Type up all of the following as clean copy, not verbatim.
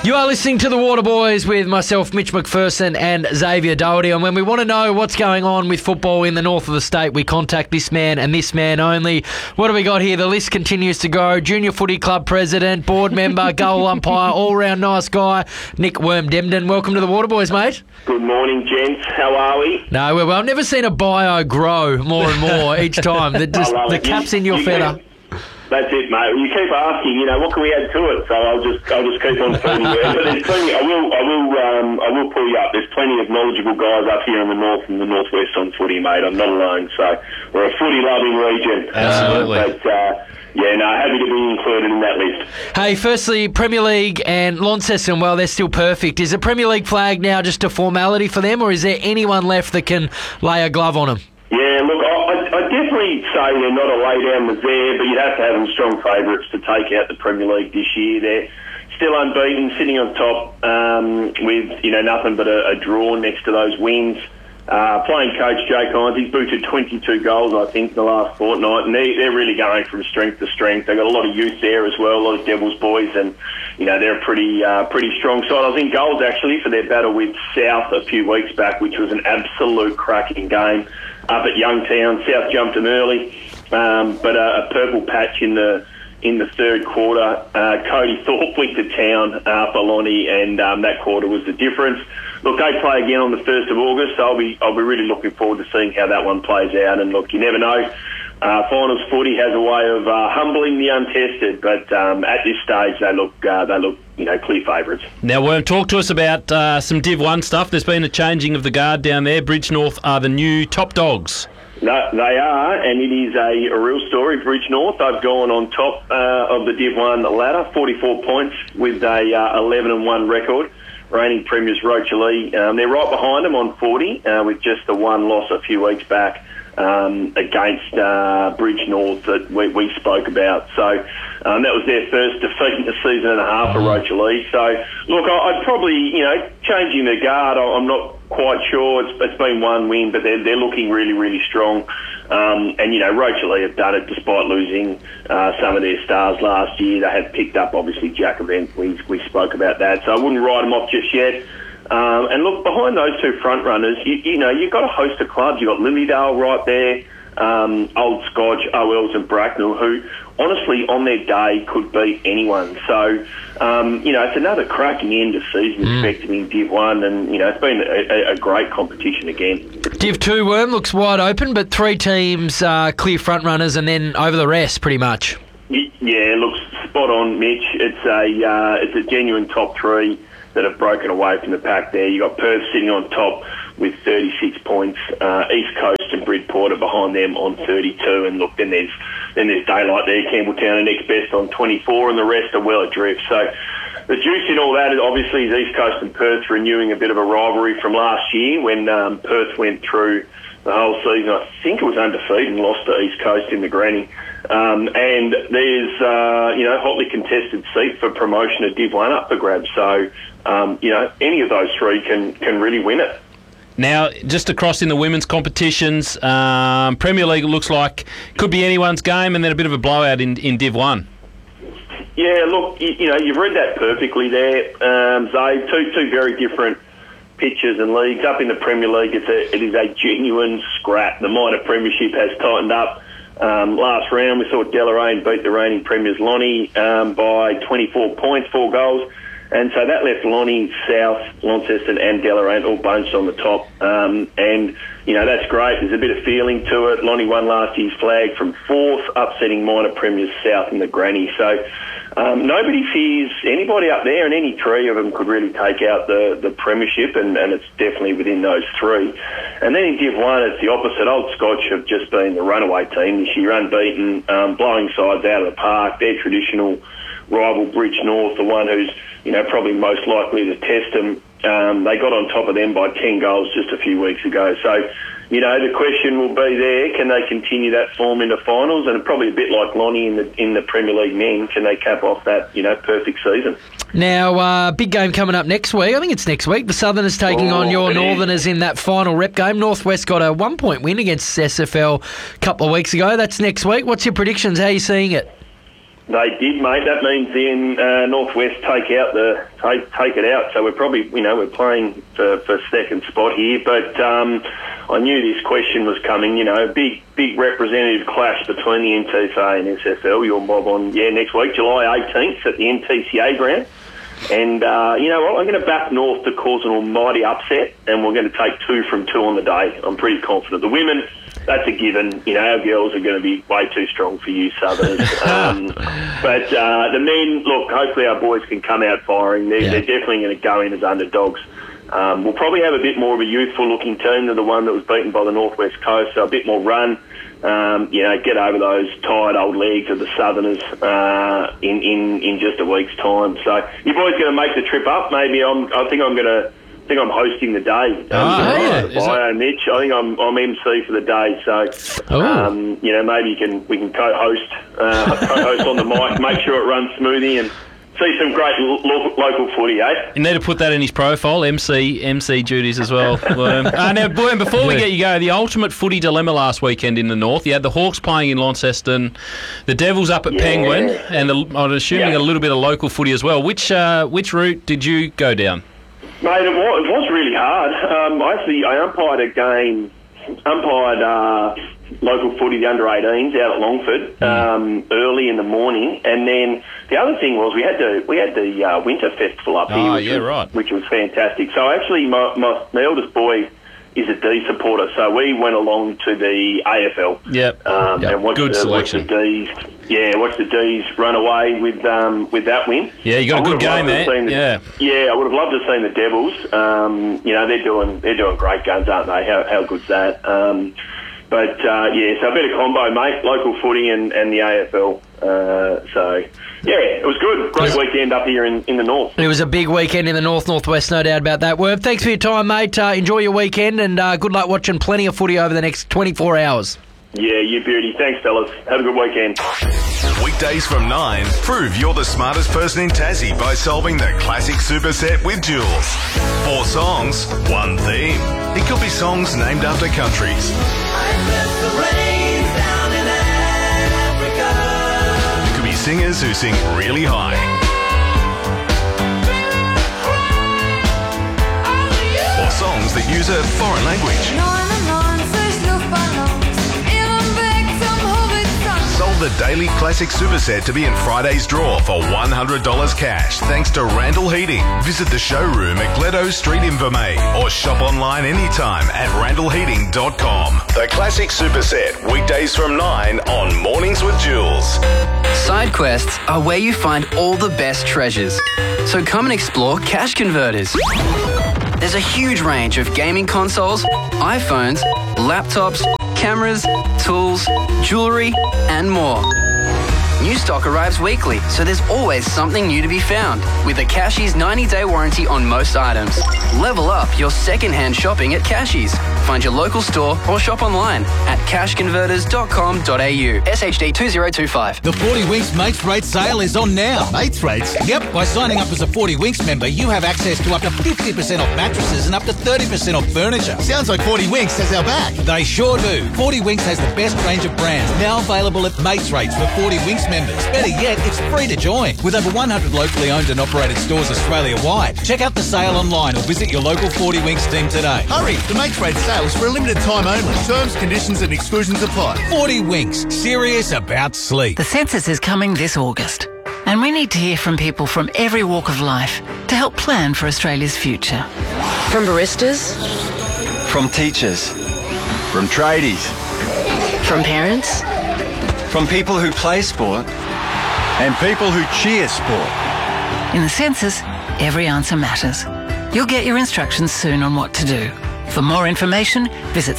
You are listening to The Water Boys with myself, Mitch McPherson, and Xavier Doherty. And when we want to know what's going on with football in the north of the state, we contact this man and this man only. What do we got here? The list continues to go. Junior Footy Club president, board member, goal umpire, all-round nice guy, Nick Worm-Demden. Welcome to The Water Boys, mate. Good morning, gents. How are we? No, well, I've never seen a bio grow more and more each time. The cap's in your feather. That's it, mate. You keep asking, what can we add to it? So I'll just keep on feeding you. But there's plenty. I will pull you up. There's plenty of knowledgeable guys up here in the north and the northwest on footy, mate. I'm not alone. So we're a footy-loving region. Absolutely. Happy to be included in that list. Hey, firstly, Premier League and Launceston, well, they're still perfect. Is the Premier League flag now just a formality for them, or is there anyone left that can lay a glove on them? Yeah, look, I definitely say they're not a lay-down with there, but you'd have to have them strong favourites to take out the Premier League this year. They're still unbeaten, sitting on top with nothing but a draw next to those wins. Playing coach Jake Hines, he's booted 22 goals, I think, in the last fortnight, and they're really going from strength to strength. They've got a lot of youth there as well, a lot of Devils boys, and they're a pretty strong side. I was in goals actually for their battle with South a few weeks back, which was an absolute cracking game up at Youngtown. South jumped them early, but a purple patch in the third quarter. Cody Thorpe went to town for Lonnie, and that quarter was the difference. Look, they play again on the 1st of August, so I'll be really looking forward to seeing how that one plays out. And look, you never know. Finals footy has a way of humbling the untested, but at this stage they look clear favourites. Now, Worm, talk to us about some Div 1 stuff. There's been a changing of the guard down there. Bridge North are the new top dogs. No, they are, and it is a real story. Bridge North, they've gone on top of the Div 1 ladder, 44 points with a 11-1 record. Reigning premiers Rochalie, they're right behind them on 40 with just the one loss a few weeks back against Bridge North that we spoke about. So that was their first defeat in a season and a half for Rochalie. So look, I'd probably, changing the guard, I'm not quite sure. It's been one win, but they're looking really, really strong. Rochalie have done it despite losing some of their stars last year. They have picked up, obviously, Jack Event. We spoke about that. So I wouldn't write them off just yet. And look, behind those two front runners, you've got a host of clubs. You've got Lilydale right there, Old Scotch, OLs and Bracknell, who honestly on their day could beat anyone. So, it's another cracking end of season expected in Div 1, and, it's been a great competition again. Div 2, Worm, looks wide open, but 3 teams clear front runners and then over the rest, pretty much. Yeah, looks spot on, Mitch. It's a genuine top 3 that have broken away from the pack there. You got Perth sitting on top with 36 points. East Coast and Bridport are behind them on 32. And look, then there's daylight there. Campbelltown are next best on 24, and the rest are well adrift. So the juice in all that is obviously East Coast and Perth renewing a bit of a rivalry from last year when Perth went through the whole season. I think it was undefeated and lost to East Coast in the granny. And there's hotly contested seat for promotion of Div 1 up for grabs. So any of those 3 can really win it. Now, just across in the women's competitions, Premier League looks like could be anyone's game, and then a bit of a blowout in Div 1. Yeah, look, you've read that perfectly there, Zay. Two very different pitches and leagues. Up in the Premier League, it is a genuine scrap. The minor premiership has tightened up. Last round, we saw Deloraine beat the reigning premiers Lonnie by 24 points, 4 goals. And so that left Lonnie, South, Launceston and Deloraine all bunched on the top. That's great. There's a bit of feeling to it. Lonnie won last year's flag from 4th, upsetting minor premiers South in the granny. So nobody fears anybody up there, and any 3 of them could really take out the premiership, and it's definitely within those 3. And then in Div 1, it's the opposite. Old Scotch have just been the runaway team this year, unbeaten, blowing sides out of the park. Their traditional rival Bridge North, the one who's probably most likely to test them. They got on top of them by 10 goals just a few weeks ago. So, the question will be there, can they continue that form in the finals? And probably a bit like Lonnie in the Premier League men, can they cap off that, perfect season? Now, big game coming up next week. I think it's next week. The Southerners taking on your Northerners in that final rep game. Northwest got a 1-point win against SFL a couple of weeks ago. That's next week. What's your predictions? How are you seeing it? They did, mate. That means then Northwest take it out. So we're probably, we're playing for second spot here. But I knew this question was coming. A big representative clash between the NTFA and SFL. You'll mob on next week, July 18th at the NTCA ground. And you know what? I'm going to back North to cause an almighty upset, and we're going to take 2 from 2 on the day. I'm pretty confident. The women, that's a given. Our girls are going to be way too strong for you Southerners. But the men, look, hopefully our boys can come out firing. They're definitely going to go in as underdogs. We'll probably have a bit more of a youthful-looking team than the one that was beaten by the Northwest Coast, so a bit more run. Get over those tired old legs of the Southerners in just a week's time. So you boys going to make the trip up? Maybe I think I'm hosting the day. Mitch. I think I'm MC for the day. So maybe we can co-host on the mic. Make sure it runs smoothly and see some great local footy, eh? You need to put that in his profile, MC duties as well. Now, Boyne, before we get you go, the ultimate footy dilemma last weekend in the north. You had the Hawks playing in Launceston, the Devils up at Penguin, and I'm assuming a little bit of local footy as well. Which route did you go down? Mate, it was really hard. I umpired local footy, the under-18s out at Longford Mm. Early in the morning, and then the other thing was we had the winter festival up here, which was fantastic. So actually, my eldest boy is a D supporter, so we went along to the AFL. And watched the D's. Watched the D's run away with that win. Yeah, you got a good game there. I would have loved to have seen the Devils. They're doing great guns, aren't they? How good's that? So a bit of combo, mate. Local footy and the AFL. It was good. Great weekend up here in the north. It was a big weekend in the northwest, no doubt about that. Worth, thanks for your time, mate. Enjoy your weekend, and good luck watching plenty of footy over the next 24 hours. Yeah, you beauty. Thanks, fellas. Have a good weekend. Weekdays from 9. Prove you're the smartest person in Tassie by solving the classic superset with Jules. 4 songs, 1 theme. It could be songs named after countries. It could be singers who sing really high. Or songs that use a foreign language. Sold the Daily Classic Superset to be in Friday's draw for $100 cash thanks to Randall Heating. Visit the showroom at Gledo Street in Vermey or shop online anytime at randallheating.com. The Classic Superset, weekdays from 9 on Mornings with Jules. Side quests are where you find all the best treasures. So come and explore Cash Converters. There's a huge range of gaming consoles, iPhones, laptops, cameras, tools, jewellery, and more. New stock arrives weekly, so there's always something new to be found. With a Cashies 90-day warranty on most items. Level up your second-hand shopping at Cashies. Find your local store or shop online at cashconverters.com.au. SHD 2025. The 40 Winks Mates Rates sale is on now. Mates Rates? Yep, by signing up as a 40 Winks member, you have access to up to 50% off mattresses and up to 30% off furniture. Sounds like 40 Winks has our back. They sure do. 40 Winks has the best range of brands, now available at Mates Rates for 40 Winks members. Better yet, it's free to join. With over 100 locally owned and operated stores Australia-wide. Check out the sale online or visit your local 40 Winks team today. Hurry, the Mates Rates sale is for a limited time only. Terms, conditions and exclusions apply. 40 Winks, serious about sleep. The census is coming this August, and we need to hear from people from every walk of life to help plan for Australia's future. From baristas, from teachers, from tradies, from parents, from people who play sport, and people who cheer sport. In the census, every answer matters. You'll get your instructions soon on what to do. For more information, visit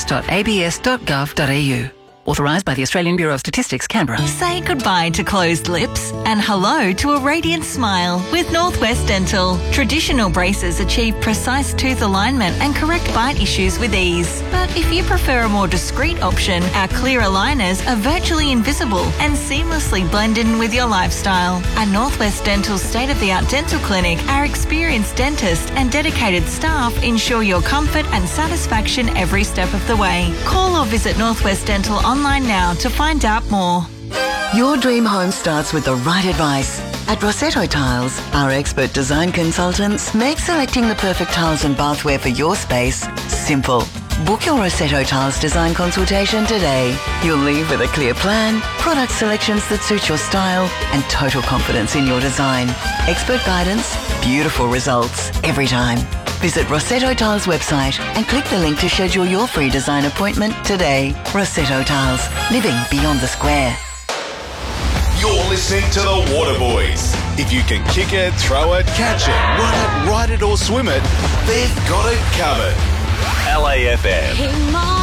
census.abs.gov.au. Authorised by the Australian Bureau of Statistics, Canberra. Say goodbye to closed lips and hello to a radiant smile with Northwest Dental. Traditional braces achieve precise tooth alignment and correct bite issues with ease. But if you prefer a more discreet option, our clear aligners are virtually invisible and seamlessly blend in with your lifestyle. At Northwest Dental's state-of-the-art dental clinic, our experienced dentists and dedicated staff ensure your comfort and satisfaction every step of the way. Call or visit Northwest Dental online now to find out more. Your dream home starts with the right advice. At Rossetto Tiles, our expert design consultants make selecting the perfect tiles and bathware for your space simple. Book your Rossetto Tiles design consultation today. You'll leave with a clear plan, product selections that suit your style, and total confidence in your design. Expert guidance, beautiful results every time. Visit Rossetto Tiles website and click the link to schedule your free design appointment today. Rossetto Tiles, living beyond the square. You're listening to the Waterboys. If you can kick it, throw it, catch it, run it, ride it or swim it, they've got it covered. LAFM.